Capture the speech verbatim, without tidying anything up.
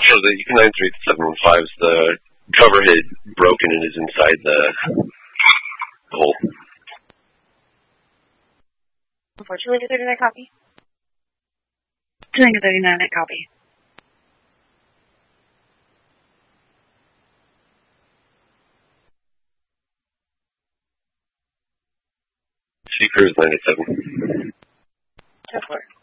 So the nine three seven one five's the cover had broken and is inside the hole. Unfortunately, two thirty-nine copy. two thirty-nine copy. Speaker is ninety-seven. Go for it.